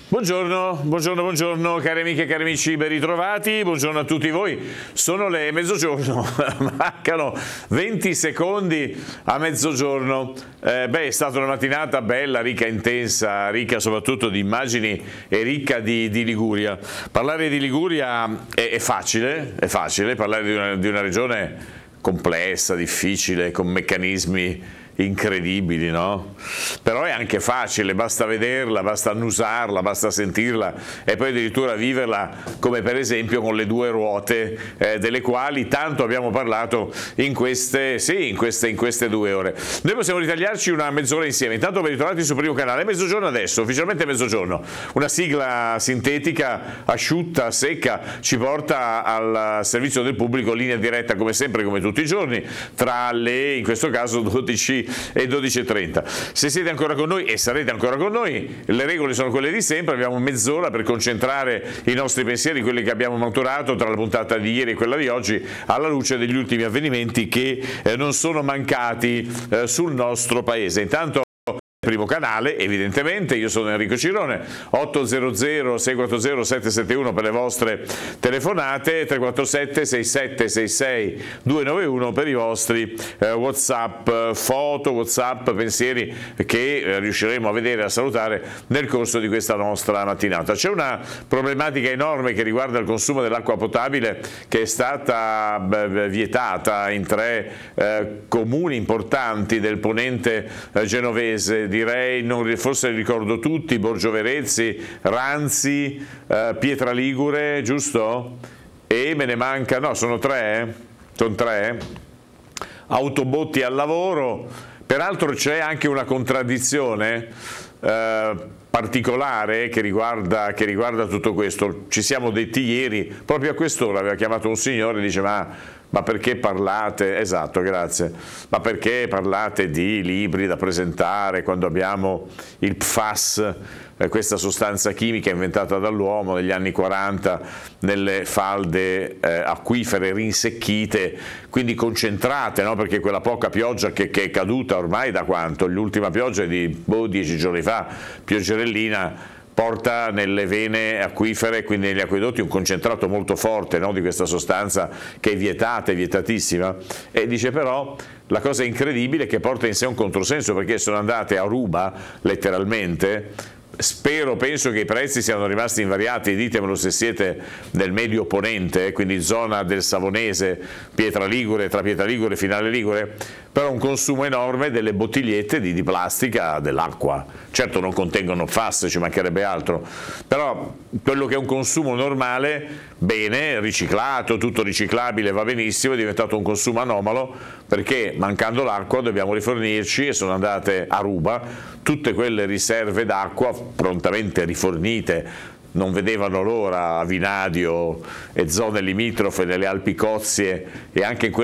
Buongiorno cari amiche e cari amici, ben ritrovati, buongiorno a tutti voi. Sono le mezzogiorno, mancano 20 secondi a mezzogiorno. È stata una mattinata bella, ricca, intensa, ricca soprattutto di immagini e ricca di Liguria. Parlare di Liguria è facile, parlare di una regione complessa, difficile, con meccanismi incredibili, no? Però è anche facile, basta vederla, basta annusarla, basta sentirla e poi addirittura viverla, come per esempio con le due ruote delle quali tanto abbiamo parlato in queste 2 ore. Noi possiamo ritagliarci una mezz'ora insieme. Intanto ben ritrovati sul primo canale. Mezzogiorno adesso, ufficialmente mezzogiorno. Una sigla sintetica, asciutta, secca, ci porta al servizio del pubblico, linea diretta come sempre, come tutti i giorni, tra le, in questo caso, 12 e 12:30. Se siete ancora con noi e sarete ancora con noi, le regole sono quelle di sempre. Abbiamo mezz'ora per concentrare i nostri pensieri, quelli che abbiamo maturato tra la puntata di ieri e quella di oggi, alla luce degli ultimi avvenimenti che non sono mancati sul nostro paese. Intanto primo canale, evidentemente, io sono Enrico Cirone, 800 640 771 per le vostre telefonate, 347 6766 291 per i vostri WhatsApp, foto, WhatsApp, pensieri che riusciremo a vedere e a salutare nel corso di questa nostra mattinata. C'è una problematica enorme che riguarda il consumo dell'acqua potabile, che è stata vietata in 3 comuni importanti del ponente genovese. Direi, forse li ricordo tutti: Borgio Verezzi, Ranzi, Pietra Ligure, giusto? E me ne manca, no, sono 3, Autobotti al lavoro. Peraltro c'è anche una contraddizione particolare che riguarda tutto questo. Ci siamo detti ieri, proprio a quest'ora aveva chiamato un signore e dice: ma perché parlate, esatto, grazie, ma perché parlate di libri da presentare quando abbiamo il PFAS, questa sostanza chimica inventata dall'uomo negli anni 40 nelle falde acquifere rinsecchite, quindi concentrate, no? Perché quella poca pioggia che è caduta ormai da quanto? L'ultima pioggia è di 10 giorni fa, pioggerellina, porta nelle vene acquifere, quindi negli acquedotti, un concentrato molto forte, no, di questa sostanza che è vietata, è vietatissima. E dice però la cosa incredibile è che porta in sé un controsenso, perché sono andate a ruba, letteralmente. Penso che i prezzi siano rimasti invariati, ditemelo se siete del medio ponente, quindi zona del Savonese, Pietra Ligure, tra Pietra Ligure e Finale Ligure, però un consumo enorme delle bottigliette di plastica dell'acqua. Certo non contengono PFAS, ci mancherebbe altro, però quello che è un consumo normale, bene, riciclato, tutto riciclabile, va benissimo, è diventato un consumo anomalo, perché mancando l'acqua dobbiamo rifornirci, e sono andate a ruba tutte quelle riserve d'acqua prontamente rifornite. Non vedevano l'ora a Vinadio e zone limitrofe, nelle Alpi Cozie e anche in